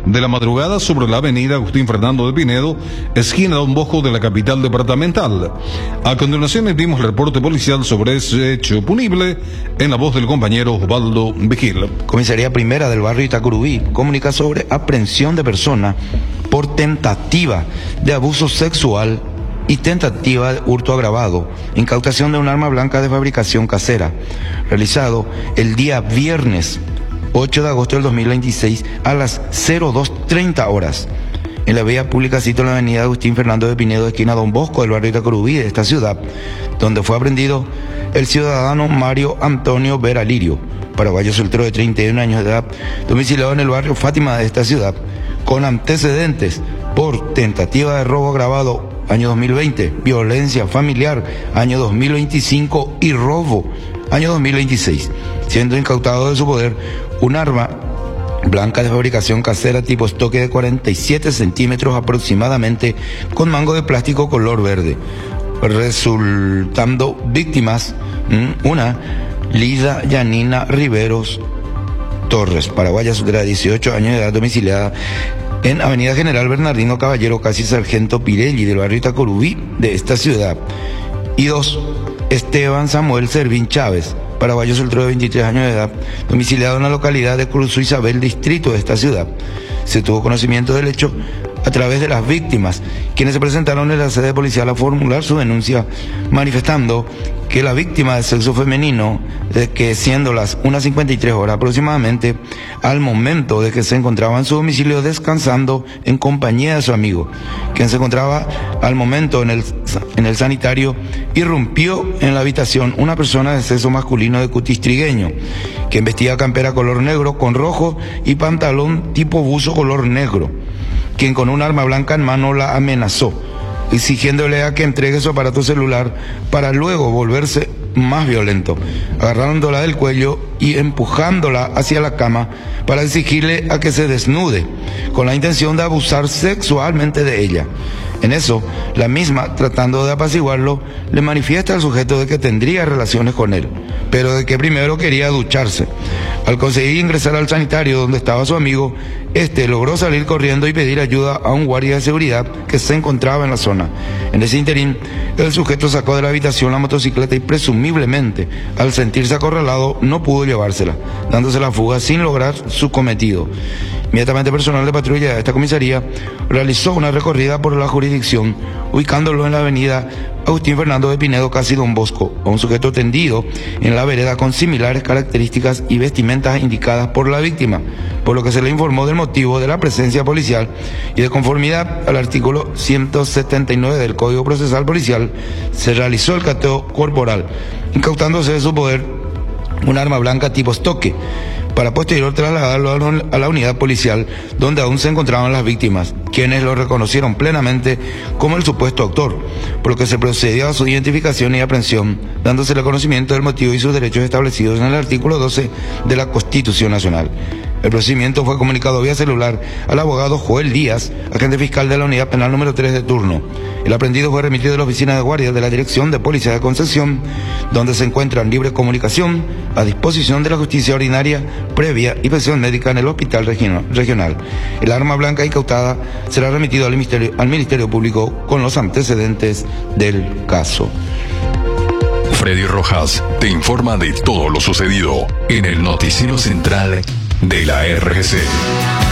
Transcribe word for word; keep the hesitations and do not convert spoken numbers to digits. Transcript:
de la madrugada sobre la avenida Agustín Fernando de Pinedo, esquina Don Bosco de la capital departamental. A continuación dimos el reporte policial sobre ese hecho punible en la voz del compañero Osvaldo Vigil. Comisaría Primera del barrio Itacurubí comunica sobre aprehensión de persona por tentativa de abuso sexual y tentativa de hurto agravado, incautación de un arma blanca de fabricación casera, realizado el día viernes ocho de agosto del dos mil veintiséis a las cero dos treinta horas en la vía pública cito en la avenida Agustín Fernando de Pinedo, esquina Don Bosco del barrio Itacurubí de esta ciudad, donde fue aprendido el ciudadano Mario Antonio Vera Lirio, paraguayo soltero de treinta y un años de edad, domiciliado en el barrio Fátima de esta ciudad, con antecedentes por tentativa de robo agravado año dos mil veinte, violencia familiar año dos mil veinticinco y robo año dos mil veintiséis, siendo incautado de su poder un arma blanca de fabricación casera tipo estoque de cuarenta y siete centímetros aproximadamente, con mango de plástico color verde, resultando víctimas ¿m? una Lida Yanina Riveros Torres, paraguaya soltera de dieciocho años de edad, domiciliada en Avenida General Bernardino Caballero, casi Sargento Pirelli del barrio Itacurubí de esta ciudad. Y dos, Esteban Samuel Servín Chávez, paraguayo soltero de veintitrés años de edad, domiciliado en la localidad de Cruz Isabel, distrito de esta ciudad. Se tuvo conocimiento del hecho a través de las víctimas, quienes se presentaron en la sede policial a formular su denuncia, manifestando que la víctima de sexo femenino, de que siendo las una cincuenta y tres horas aproximadamente, al momento de que se encontraba en su domicilio descansando en compañía de su amigo, quien se encontraba al momento en el, en el sanitario, irrumpió en la habitación una persona de sexo masculino de cutis trigueño, quien vestía campera color negro con rojo y pantalón tipo buzo color negro, quien con un arma blanca en mano la amenazó, exigiéndole a que entregue su aparato celular para luego volverse más violento, agarrándola del cuello y empujándola hacia la cama para exigirle a que se desnude, con la intención de abusar sexualmente de ella. En eso, la misma, tratando de apaciguarlo, le manifiesta al sujeto de que tendría relaciones con él, pero de que primero quería ducharse. Al conseguir ingresar al sanitario donde estaba su amigo, este logró salir corriendo y pedir ayuda a un guardia de seguridad que se encontraba en la zona. En ese interín, el sujeto sacó de la habitación la motocicleta y presumiblemente, al sentirse acorralado, no pudo llevársela, dándose la fuga sin lograr su cometido. Inmediatamente personal de patrulla de esta comisaría realizó una recorrida por la jurisdicción, ubicándolo en la avenida Agustín Fernando de Pinedo, casi Don Bosco, a un sujeto tendido en la vereda con similares características y vestimentas indicadas por la víctima, por lo que se le informó del motivo de la presencia policial y de conformidad al artículo ciento setenta y nueve del Código Procesal Policial, se realizó el cateo corporal, incautándose de su poder un arma blanca tipo estoque, para posterior trasladarlo a la unidad policial donde aún se encontraban las víctimas, quienes lo reconocieron plenamente como el supuesto autor, por lo que se procedió a su identificación y aprehensión, dándose el conocimiento del motivo y sus derechos establecidos en el artículo doce de la Constitución Nacional. El procedimiento fue comunicado vía celular al abogado Joel Díaz, agente fiscal de la unidad penal número tres de turno. El aprendido fue remitido a la oficina de guardia de la Dirección de Policía de Concepción, donde se encuentra en libre comunicación a disposición de la justicia ordinaria, previa inspección médica en el hospital regional. El arma blanca incautada será remitido al Ministerio, al Ministerio Público con los antecedentes del caso. Freddy Rojas te informa de todo lo sucedido en el noticiero central de la R G C.